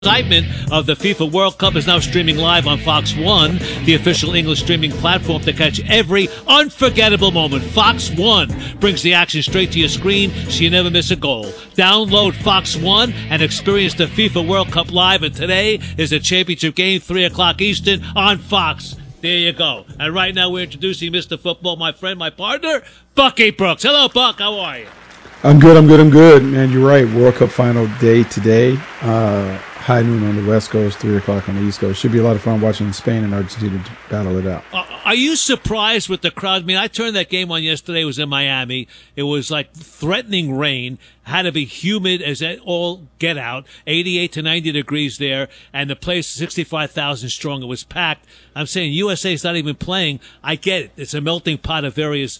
Excitement of the FIFA World Cup is now streaming live on Fox One, the official English streaming platform to catch every unforgettable moment. Fox One brings the action straight to your screen so you never miss a goal. Download Fox One and experience the FIFA World Cup live. And today is a championship game, 3 o'clock Eastern on Fox. There you go. And right now we're introducing Mr. Football, my friend, my partner, Bucky Brooks. Hello, Buck. How are you? I'm good. Man, you're right. World Cup final day today. High noon on the West Coast, 3 o'clock on the East Coast. Should be a lot of fun watching Spain and Argentina battle it out. Are you surprised with the crowd? I mean, I turned that game on yesterday. It was in Miami. It was like threatening rain. Had to be humid as all get out. 88 to 90 degrees there. And the place, 65,000 strong. It was packed. I'm saying USA's not even playing. I get it. It's a melting pot of various,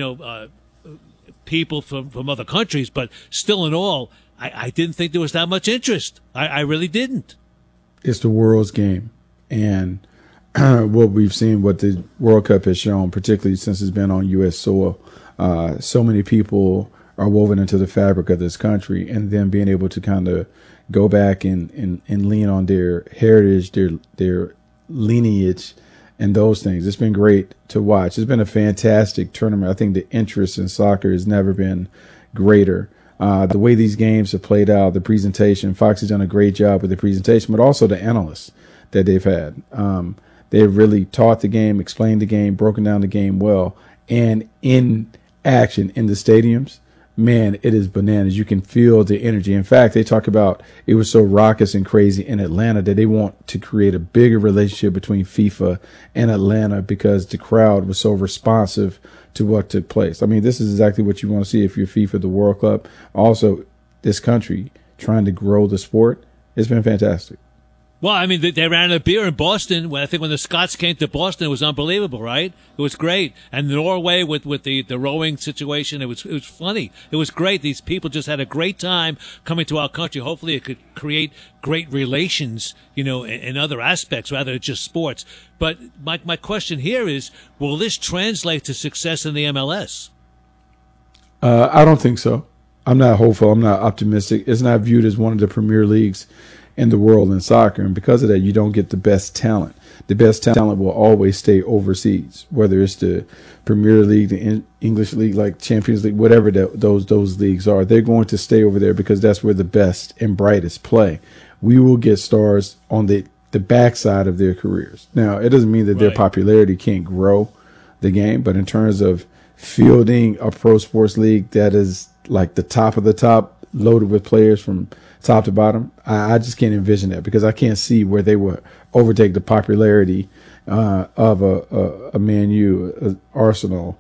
people from other countries. But still in all, I didn't think there was that much interest. I really didn't. It's the world's game. And what we've seen, what the World Cup has shown, particularly since it's been on U.S. soil, so many people are woven into the fabric of this country. And then being able to kind of go back and lean on their heritage, their lineage, and those things. It's been great to watch. It's been a fantastic tournament. I think the interest in soccer has never been greater. The way these games have played out, the presentation, Fox has done a great job with the presentation, but also the analysts that they've had. They've really taught the game, explained the game, broken down the game well. And in action in the stadiums, man, it is bananas. You can feel the energy. In fact, they talk about it was so raucous and crazy in Atlanta that they want to create a bigger relationship between FIFA and Atlanta because the crowd was so responsive to what took place. I mean, this is exactly what you want to see if you're FIFA, the World Cup. Also, this country trying to grow the sport. It's been fantastic. Well, I mean, they ran a beer in Boston. I think when the Scots came to Boston, it was unbelievable, right? It was great. And Norway with the rowing situation, it was funny. It was great. These people just had a great time coming to our country. Hopefully it could create great relations, in other aspects rather than just sports. But my question here is, will this translate to success in the MLS? I don't think so. I'm not hopeful. I'm not optimistic. It's not viewed as one of the premier leagues in the world in soccer, and because of that, you don't get the best talent. The best talent will always stay overseas, whether it's the Premier League, the English League, like Champions League, whatever those leagues are. They're going to stay over there because that's where the best and brightest play. We will get stars on the backside of their careers. Now, it doesn't mean that their popularity can't grow the game, but in terms of fielding a pro sports league that is like the top of the top, loaded with players from top to bottom, I just can't envision that because I can't see where they would overtake the popularity of a Man U, Arsenal,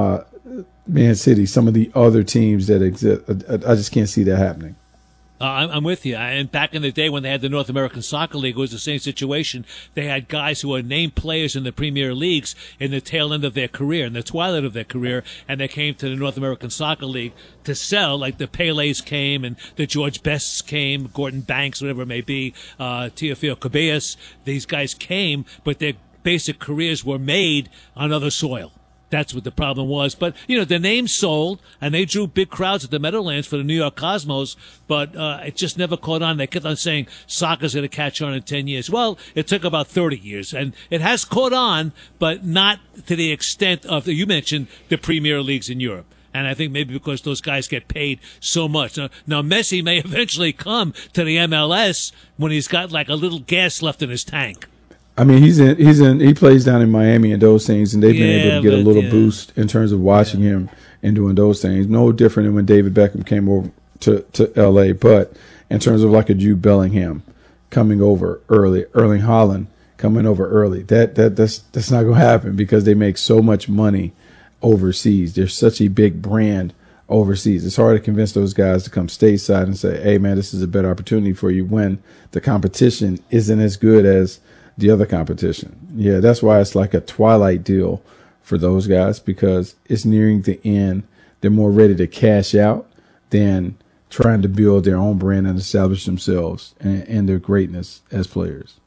Man City, some of the other teams that exist. I just can't see that happening. I'm with you. And back in the day when they had the North American Soccer League, it was the same situation. They had guys who were named players in the Premier Leagues in the tail end of their career, in the twilight of their career, and they came to the North American Soccer League to sell. Like the Pelés came and the George Bests came, Gordon Banks, whatever it may be, Teofilo Cabillas. These guys came, but their basic careers were made on other soil. That's what the problem was. But, the name sold, and they drew big crowds at the Meadowlands for the New York Cosmos, but it just never caught on. They kept on saying soccer's going to catch on in 10 years. Well, it took about 30 years, and it has caught on, but not to the extent of, you mentioned, the Premier Leagues in Europe. And I think maybe because those guys get paid so much. Now Messi may eventually come to the MLS when he's got like a little gas left in his tank. I mean, he plays down in Miami and those things, and they've been able to get a little boost in terms of watching him and doing those things. No different than when David Beckham came over to L.A., but in terms of like a Jude Bellingham coming over early, Erling Haaland coming over early, that's not going to happen because they make so much money overseas. They're such a big brand overseas. It's hard to convince those guys to come stateside and say, hey, man, this is a better opportunity for you when the competition isn't as good as the other competition. Yeah, that's why it's like a twilight deal for those guys because it's nearing the end. They're more ready to cash out than trying to build their own brand and establish themselves and their greatness as players.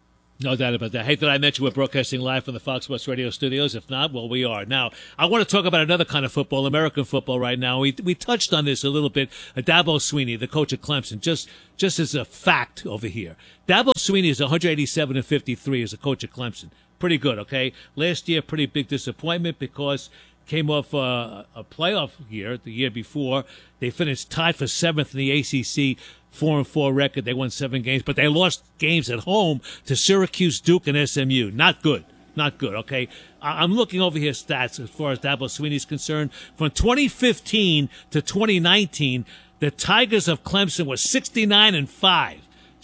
No doubt about that. Hey, did I mention we're broadcasting live from the Fox Sports Radio studios? If not, well, we are. Now, I want to talk about another kind of football, American football right now. We touched on this a little bit. Dabo Swinney, the coach of Clemson, just as a fact over here. Dabo Swinney is 187-53 as a coach of Clemson. Pretty good, okay? Last year, pretty big disappointment because came off a playoff year, the year before. They finished tied for 7th in the ACC, 4-4 record. They won 7 games, but they lost games at home to Syracuse, Duke, and SMU. Not good. Not good, okay? I'm looking over here stats as far as Dabo Swinney is concerned. From 2015 to 2019, the Tigers of Clemson were 69-5.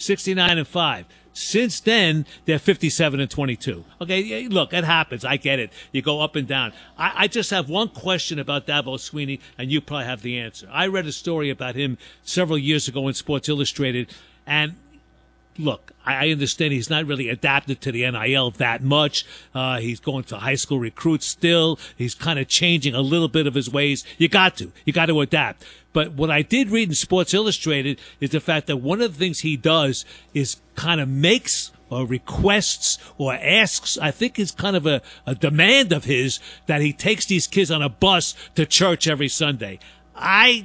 69-5. Since then, they're 57-22. Okay, look, it happens. I get it. You go up and down. I just have one question about Dabo Swinney, and you probably have the answer. I read a story about him several years ago in Sports Illustrated, and look, I understand he's not really adapted to the NIL that much. He's going to high school recruits still. He's kind of changing a little bit of his ways. You got to adapt. But what I did read in Sports Illustrated is the fact that one of the things he does is kind of makes or requests or asks, I think it's kind of a demand of his, that he takes these kids on a bus to church every Sunday. I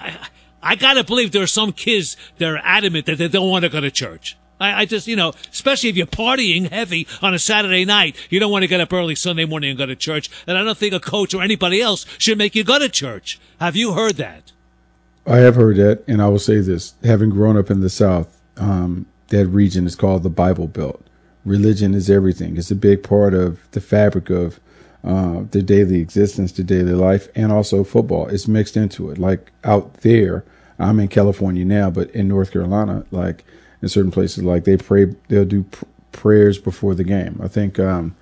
got to believe there are some kids that are adamant that they don't want to go to church. I just, especially if you're partying heavy on a Saturday night, you don't want to get up early Sunday morning and go to church. And I don't think a coach or anybody else should make you go to church. Have you heard that? I have heard that, and I will say this. Having grown up in the South, that region is called the Bible Belt. Religion is everything. It's a big part of the fabric of their daily existence, their daily life, and also football. It's mixed into it. Like out there, I'm in California now, but in North Carolina, like in certain places, like they'll do prayers before the game. I think when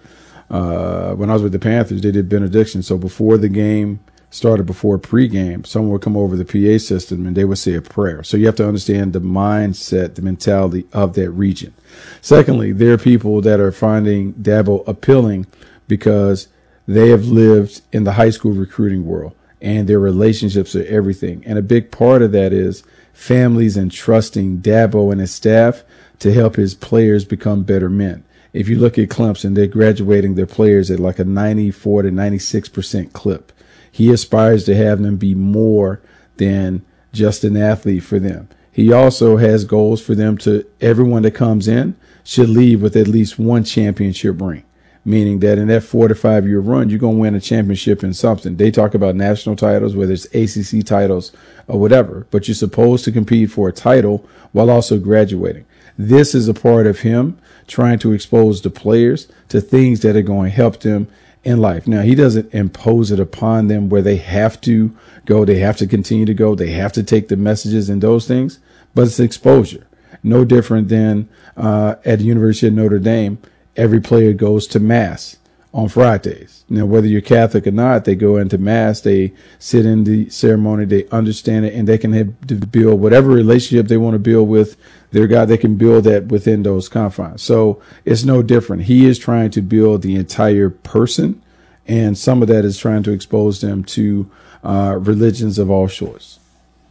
I was with the Panthers, they did benediction. So before the game started, before pregame, someone would come over the PA system and they would say a prayer. So you have to understand the mindset, the mentality of that region. Secondly, there are people that are finding Dabo appealing because they have lived in the high school recruiting world and their relationships are everything. And a big part of that is families entrusting Dabo and his staff to help his players become better men. If you look at Clemson, they're graduating their players at like a 94 to 96% clip. He aspires to have them be more than just an athlete for them. He also has goals for them to, everyone that comes in should leave with at least one championship ring, meaning that in that 4 to 5 year run, you're going to win a championship in something. They talk about national titles, whether it's ACC titles or whatever, but you're supposed to compete for a title while also graduating. This is a part of him trying to expose the players to things that are going to help them in life. Now, he doesn't impose it upon them where they have to go, they have to continue to go, they have to take the messages and those things, but it's exposure. No different than at the University of Notre Dame, every player goes to Mass on Fridays. Now, whether you're Catholic or not, they go into Mass, they sit in the ceremony, they understand it, and they can build whatever relationship they want to build with their God. They can build that within those confines. So it's no different. He is trying to build the entire person, and some of that is trying to expose them to religions of all sorts.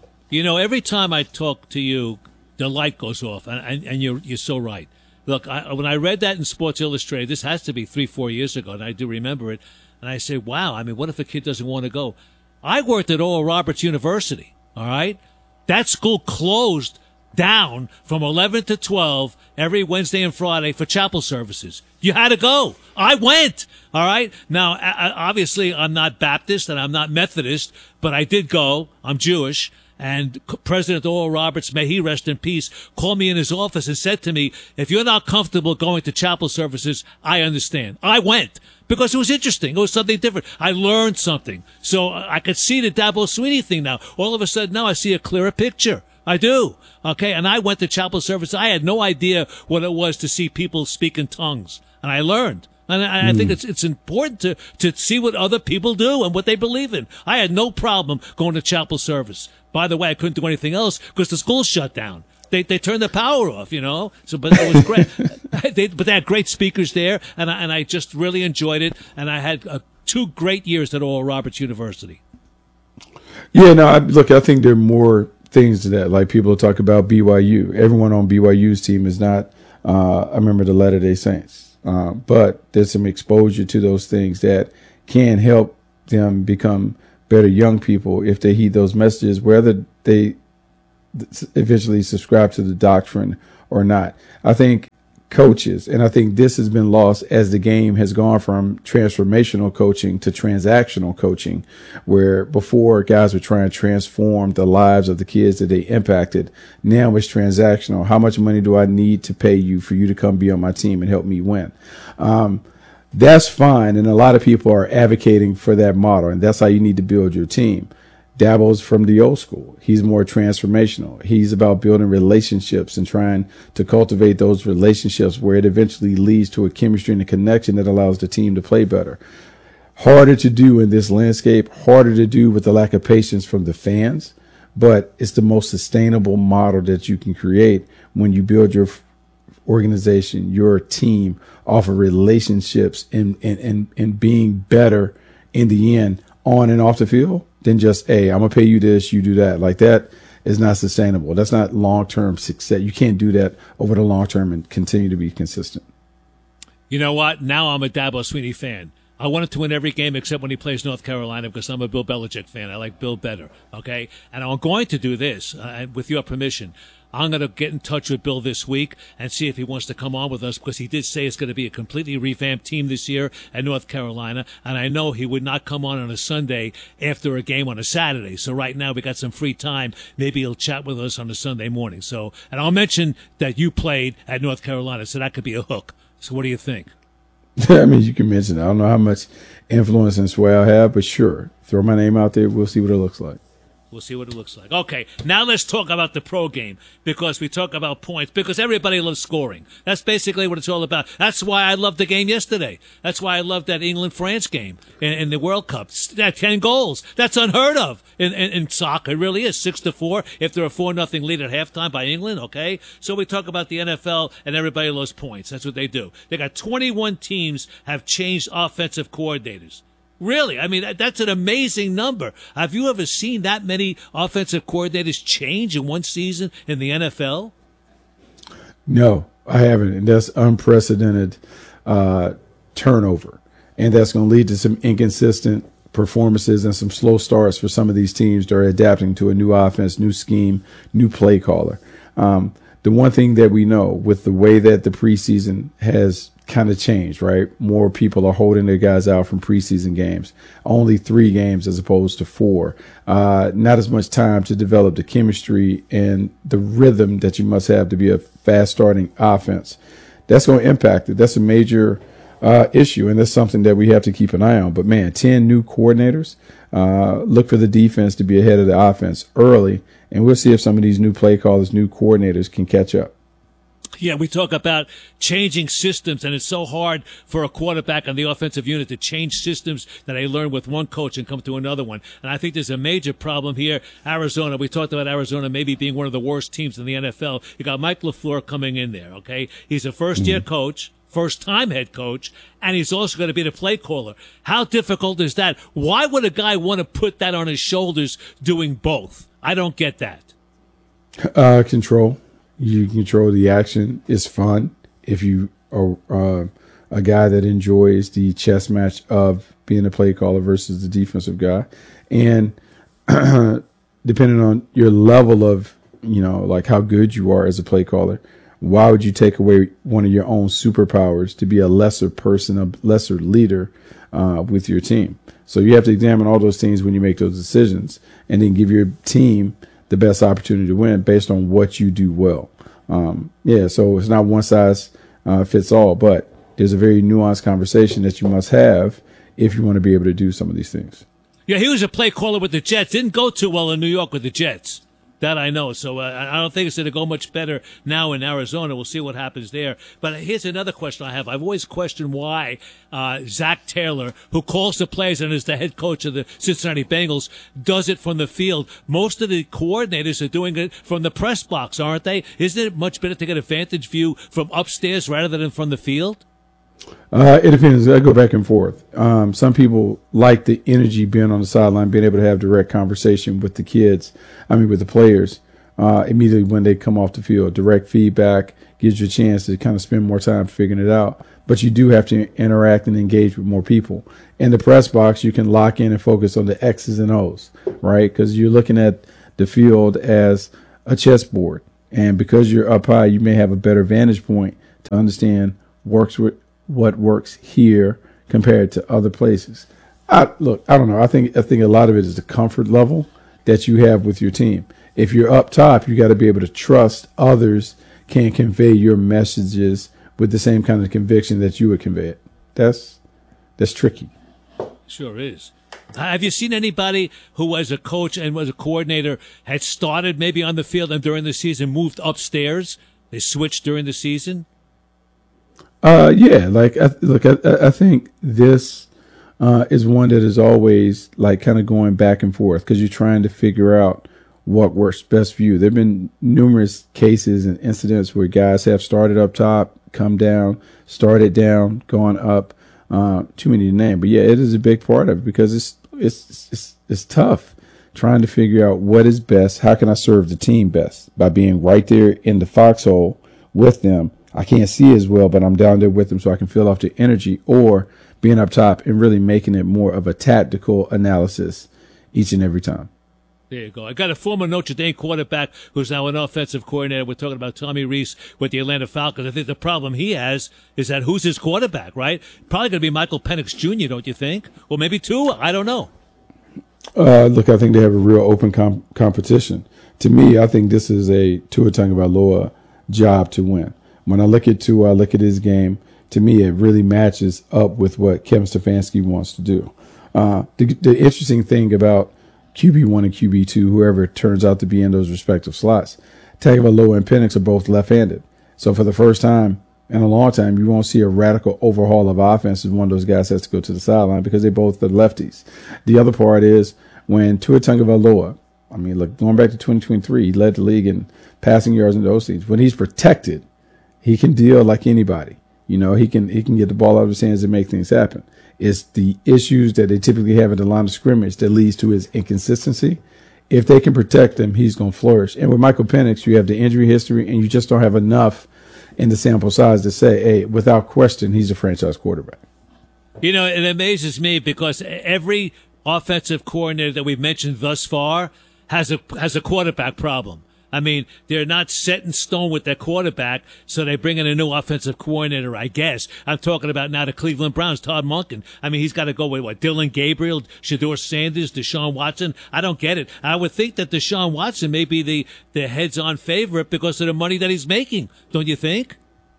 Every time I talk to you, the light goes off, and you're so right. Look, when I read that in Sports Illustrated, this has to be 3-4 years ago, and I do remember it, and I say, wow, I mean, what if a kid doesn't want to go? I worked at Oral Roberts University, all right? That school closed down from 11 to 12 every Wednesday and Friday for chapel services. You had to go. I went, all right? Now, obviously, I'm not Baptist and I'm not Methodist, but I did go. I'm Jewish. And President Oral Roberts, may he rest in peace, called me in his office and said to me, if you're not comfortable going to chapel services, I understand. I went because it was interesting. It was something different. I learned something. So I could see the Dabo Swinney thing now. All of a sudden now I see a clearer picture. I do. Okay. And I went to chapel service. I had no idea what it was to see people speak in tongues. And I learned. And I think it's important to see what other people do and what they believe in. I had no problem going to chapel service. By the way, I couldn't do anything else because the school shut down. They turned the power off, So, but it was great. But they had great speakers there, and I just really enjoyed it. And I had 2 great years at Oral Roberts University. Yeah, no, I think there are more things to that. Like people talk about BYU. Everyone on BYU's team is not a member of the Latter-day Saints. But there's some exposure to those things that can help them become better young people if they heed those messages, whether they eventually subscribe to the doctrine or not. I think coaches, and I think this has been lost as the game has gone from transformational coaching to transactional coaching, where before guys were trying to transform the lives of the kids that they impacted. Now it's transactional. How much money do I need to pay you for you to come be on my team and help me win? That's fine. And a lot of people are advocating for that model, and that's how you need to build your team. Dabo's from the old school. He's more transformational. He's about building relationships and trying to cultivate those relationships where it eventually leads to a chemistry and a connection that allows the team to play better. Harder to do in this landscape, harder to do with the lack of patience from the fans, but it's the most sustainable model that you can create when you build your organization, your team off of relationships and being better in the end on and off the field than just, hey, I'm going to pay you this, you do that. Like, that is not sustainable. That's not long-term success. You can't do that over the long term and continue to be consistent. You know what? Now I'm a Dabo Swinney fan. I wanted to win every game except when he plays North Carolina because I'm a Bill Belichick fan. I like Bill better, okay? And I'm going to do this, with your permission. I'm going to get in touch with Bill this week and see if he wants to come on with us, because he did say it's going to be a completely revamped team this year at North Carolina. And I know he would not come on a Sunday after a game on a Saturday. So right now we got some free time. Maybe he'll chat with us on a Sunday morning. So, and I'll mention that you played at North Carolina, so that could be a hook. So what do you think? I mean, you can mention it. I don't know how much influence and sway I have, but sure, throw my name out there. We'll see what it looks like. We'll see what it looks like. Okay, now let's talk about the pro game, because we talk about points, because everybody loves scoring. That's basically what it's all about. That's why I loved the game yesterday. That's why I loved that England-France game in the World Cup. That 10 goals. That's unheard of in soccer. It really is. 6-4 if they're a 4-0 lead at halftime by England, okay? So we talk about the NFL, and everybody loves points. That's what they do. They got 21 teams have changed offensive coordinators. Really? I mean, that's an amazing number. Have you ever seen that many offensive coordinators change in one season in the NFL? No, I haven't. And that's unprecedented turnover. And that's going to lead to some inconsistent performances and some slow starts for some of these teams that are adapting to a new offense, new scheme, new play caller. The one thing that we know with the way that the preseason has kind of changed, right? More people are holding their guys out from preseason games. Only 3 games as opposed to 4. Not as much time to develop the chemistry and the rhythm that you must have to be a fast starting offense. That's going to impact it. That's a major issue, and that's something that we have to keep an eye on. But man, 10 new coordinators. Look for the defense to be ahead of the offense early, and we'll see if some of these new play callers, new coordinators can catch up. Yeah, we talk about changing systems, and it's so hard for a quarterback on the offensive unit to change systems that they learn with one coach and come to another one. And I think there's a major problem here. Arizona, we talked about Arizona maybe being one of the worst teams in the NFL. You got Mike LaFleur coming in there, okay? He's a first-year coach, first-time head coach, and he's also going to be the play caller. How difficult is that? Why would a guy want to put that on his shoulders doing both? I don't get that. Control. You control the action. It's fun if you are a guy that enjoys the chess match of being a play caller versus the defensive guy. And depending on your level of, like how good you are as a play caller, why would you take away one of your own superpowers to be a lesser person, a lesser leader with your team? So you have to examine all those things when you make those decisions, and then give your team the best opportunity to win based on what you do well. So it's not one size fits all, but there's a very nuanced conversation that you must have if you want to be able to do some of these things. Yeah, he was a play caller with the Jets. Didn't go too well in New York with the Jets. That I know. So I don't think it's going to go much better now in Arizona. We'll see what happens there. But here's another question I have. I've always questioned why Zach Taylor, who calls the plays and is the head coach of the Cincinnati Bengals, does it from the field. Most of the coordinators are doing it from the press box, aren't they? Isn't it much better to get a vantage view from upstairs rather than from the field? It depends. I go back and forth. Some people like the energy being on the sideline, being able to have direct conversation with the players, immediately when they come off the field, direct feedback, gives you a chance to kind of spend more time figuring it out. But you do have to interact and engage with more people. In the press box, you can lock in and focus on the X's and O's, right? Because you're looking at the field as a chessboard. And because you're up high, you may have a better vantage point to understand what works here compared to other places. I don't know. I think a lot of it is the comfort level that you have with your team. If you're up top, you got to be able to trust others can convey your messages with the same kind of conviction that you would convey it. That's tricky. Sure is. Have you seen anybody who was a coach and was a coordinator had started maybe on the field and during the season moved upstairs? They switched during the season? Yeah. Like, I think this is one that is always like kind of going back and forth because you're trying to figure out what works best for you. There have been numerous cases and incidents where guys have started up top, come down, started down, gone up. Too many to name, but yeah, it is a big part of it because it's tough trying to figure out what is best. How can I serve the team best by being right there in the foxhole with them? I can't see as well, but I'm down there with them so I can feel off the energy, or being up top and really making it more of a tactical analysis each and every time. There you go. I got a former Notre Dame quarterback who's now an offensive coordinator. We're talking about Tommy Rees with the Atlanta Falcons. I think the problem he has is that who's his quarterback, right? Probably going to be Michael Penix Jr., don't you think? Or maybe Tua. I don't know. Look, I think they have a real open competition. To me, I think this is a Tua Tagovailoa job to win. When I look at Tua, I look at his game. To me, it really matches up with what Kevin Stefanski wants to do. The interesting thing about QB1 and QB2, whoever turns out to be in those respective slots, Tagovailoa and Penix are both left-handed. So for the first time in a long time, you won't see a radical overhaul of offense if one of those guys has to go to the sideline because they both are lefties. The other part is when Tua Tagovailoa, I mean, look, going back to 2023, he led the league in passing yards and those things. When he's protected, he can deal like anybody. You know, he can get the ball out of his hands and make things happen. It's the issues that they typically have at the line of scrimmage that leads to his inconsistency. If they can protect him, he's going to flourish. And with Michael Penix, you have the injury history, and you just don't have enough in the sample size to say, hey, without question, he's a franchise quarterback. You know, it amazes me because every offensive coordinator that we've mentioned thus far has a quarterback problem. I mean, they're not set in stone with their quarterback, so they bring in a new offensive coordinator, I guess. I'm talking about now the Cleveland Browns, Todd Monken. I mean, he's got to go with, Dylan Gabriel, Shedeur Sanders, Deshaun Watson. I don't get it. I would think that Deshaun Watson may be the heads-on favorite because of the money that he's making. Don't you think?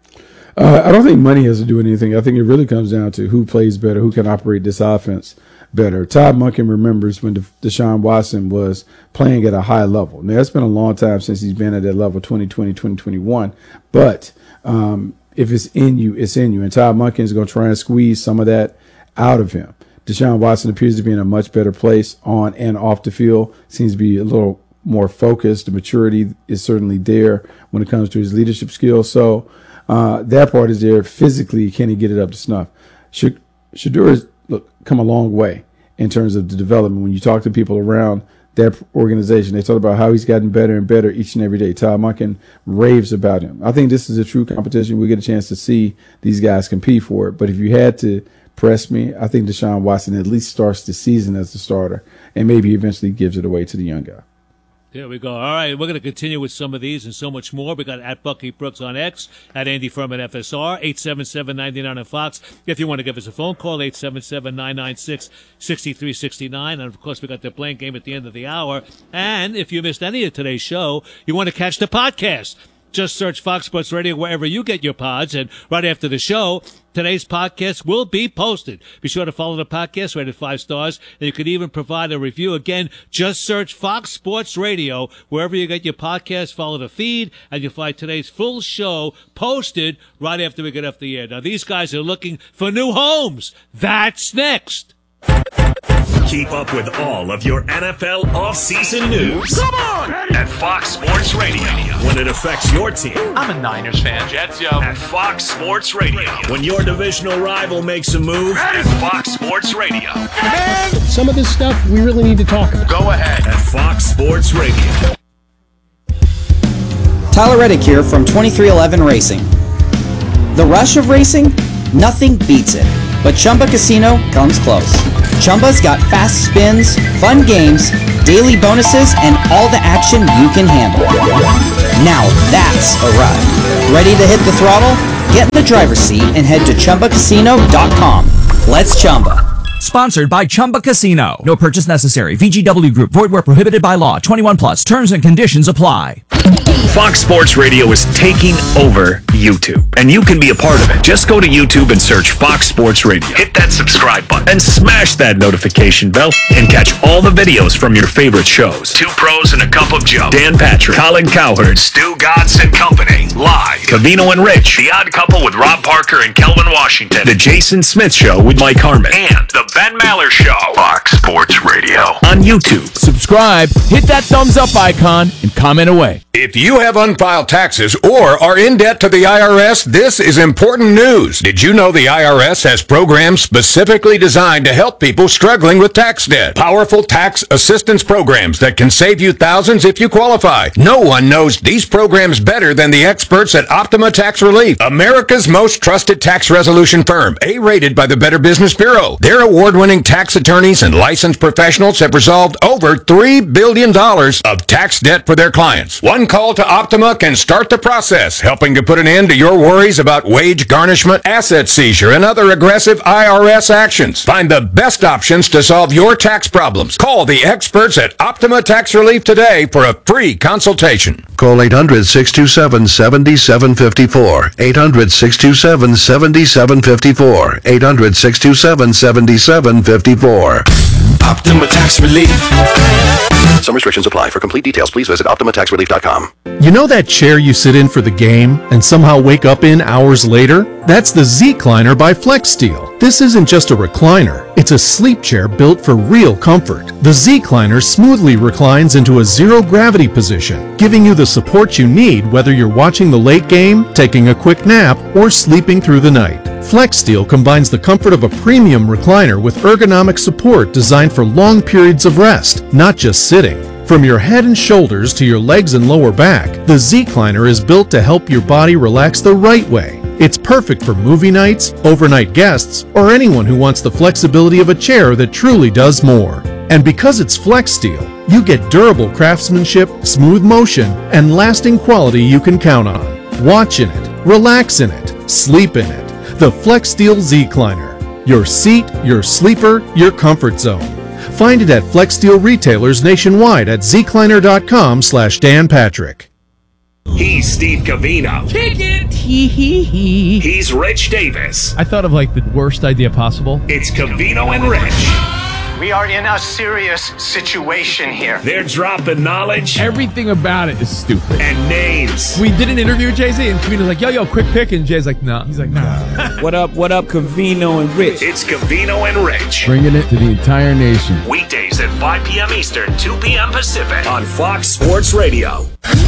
I don't think money has to do with anything. I think it really comes down to who plays better, who can operate this offense better. Todd Monken remembers when Deshaun Watson was playing at a high level. Now, it's been a long time since he's been at that level, 2020, 2021. But if it's in you, it's in you. And Todd Monken is going to try and squeeze some of that out of him. Deshaun Watson appears to be in a much better place on and off the field, seems to be a little more focused. The maturity is certainly there when it comes to his leadership skills. So that part is there. Physically, can he get it up to snuff? Shedeur has come a long way in terms of the development. When you talk to people around that organization, they talk about how he's gotten better and better each and every day. Todd Monken raves about him. I think this is a true competition. We get a chance to see these guys compete for it. But if you had to press me, I think Deshaun Watson at least starts the season as the starter and maybe eventually gives it away to the young guy. There we go. All right, we're going to continue with some of these and so much more. We got at Bucky Brooks on X, at Andy Furman FSR, 877-99 on Fox. If you want to give us a phone call, 877-996-6369. And, of course, we got the playing game at the end of the hour. And if you missed any of today's show, you want to catch the podcast. Just search Fox Sports Radio wherever you get your pods, and right after the show, today's podcast will be posted. Be sure to follow the podcast, rated 5 stars, and you could even provide a review. Again, just search Fox Sports Radio wherever you get your podcast. Follow the feed, and you'll find today's full show posted right after we get off the air. Now, these guys are looking for new homes. That's next. Keep up with all of your NFL offseason news. Come on! At Fox Sports Radio. When it affects your team. I'm a Niners fan. Jets, yo. At Fox Sports Radio. When your divisional rival makes a move. At Fox Sports Radio. Man, some of this stuff we really need to talk about. Go ahead. At Fox Sports Radio. Tyler Reddick here from 2311 Racing. The rush of racing? Nothing beats it. But Chumba Casino comes close. Chumba's got fast spins, fun games, daily bonuses, and all the action you can handle. Now that's a ride. Ready to hit the throttle? Get in the driver's seat and head to ChumbaCasino.com. Let's Chumba. Sponsored by Chumba Casino. No purchase necessary. VGW Group. Void where prohibited by law. 21 plus. Terms and conditions apply. Fox Sports Radio is taking over YouTube, and you can be a part of it. Just go to YouTube and search Fox Sports Radio. Hit that subscribe button and smash that notification bell and catch all the videos from your favorite shows. Two Pros and a Cup of Joe, Dan Patrick, Colin Cowherd, Stu Gatz and Company, live. Covino and Rich, The Odd Couple with Rob Parker and Kelvin Washington, The Jason Smith Show with Mike Harmon, and The Ben Maller Show. Fox Sports Radio on YouTube. Subscribe, hit that thumbs up icon, and comment away. If you have unfiled taxes or are in debt to the IRS, this is important news. Did you know the IRS has programs specifically designed to help people struggling with tax debt? Powerful tax assistance programs that can save you thousands if you qualify. No one knows these programs better than the experts at Optima Tax Relief, America's most trusted tax resolution firm, A-rated by the Better Business Bureau. Their award-winning tax attorneys and licensed professionals have resolved over $3 billion of tax debt for their clients. One call to Optima can start the process, helping to put an end to your worries about wage garnishment, asset seizure, and other aggressive IRS actions. Find the best options to solve your tax problems. Call the experts at Optima Tax Relief today for a free consultation. Call 800-627-7754. 800-627-7754. 800-627-7754. Optima Tax Relief. Some restrictions apply. For complete details, please visit OptimaTaxRelief.com. You know that chair you sit in for the game and somehow wake up in hours later? That's the Z-Cliner by FlexSteel. This isn't just a recliner. It's a sleep chair built for real comfort. The Z-Cliner smoothly reclines into a zero-gravity position, giving you the support you need whether you're watching the late game, taking a quick nap, or sleeping through the night. FlexSteel combines the comfort of a premium recliner with ergonomic support designed for long periods of rest, not just sitting. From your head and shoulders to your legs and lower back, the Z-Cliner is built to help your body relax the right way. It's perfect for movie nights, overnight guests, or anyone who wants the flexibility of a chair that truly does more. And because it's FlexSteel, you get durable craftsmanship, smooth motion, and lasting quality you can count on. Watch in it, relax in it, sleep in it. The FlexSteel Z-Cliner. Your seat, your sleeper, your comfort zone. Find it at FlexSteel retailers nationwide at zcliner.com/Dan Patrick. He's Steve Covino. Kick it! Hee. He's Rich Davis. I thought of like the worst idea possible. It's Covino and Rich. We are in a serious situation here. They're dropping knowledge Everything about it is stupid. and names. We did an interview with Jay-Z, and Covino's like, yo, quick pick, and Jay's like, nah. He's like, nah. What up, Covino and Rich? It's Covino and Rich. Bringing it to the entire nation. Weekdays at 5 p.m. Eastern, 2 p.m. Pacific on Fox Sports Radio.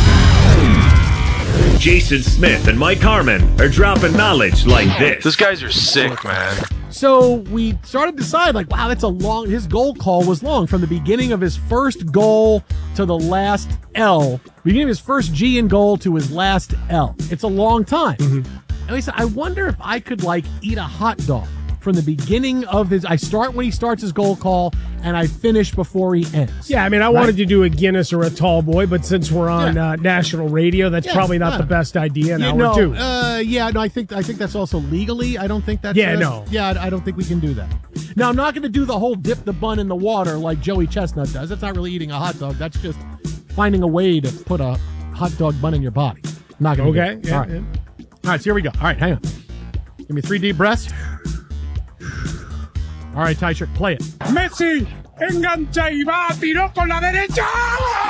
Jason Smith and Mike Harmon are dropping knowledge like this. These guys are sick, man. So we started to decide, like, wow, his goal call was long. From the beginning of his first goal to the last L, beginning of his first G in goal to his last L. It's a long time. And we said, I wonder if I could, like, eat a hot dog from the beginning of I start when he starts his goal call, and I finish before he ends. Yeah, I mean, I wanted to do a Guinness or a tall boy, but since we're on national radio, that's probably not the best idea in hour two. I think that's also legally. I don't think that's... I don't think we can do that. Now, I'm not going to do the whole dip the bun in the water like Joey Chestnut does. That's not really eating a hot dog. That's just finding a way to put a hot dog bun in your body. I'm not going to do it. All right, so here we go. All right, hang on. Give me 3 deep breaths. All right, Tyshirt, play it. Messi, engancha y va, tiró con la derecha.